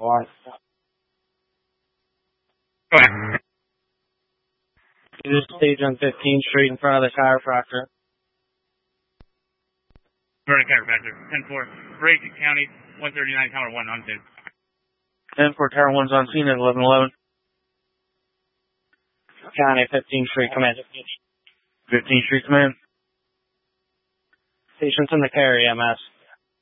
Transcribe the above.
What? This stage on 15th Street in front of the chiropractor. Vernon chiropractor, 10-4, Brake County, 139, Tower 1, on scene. 10-4, Tower 1's on scene at 1111. County, 15th Street, come in. 15th Street, come in. Patient's in the care, EMS.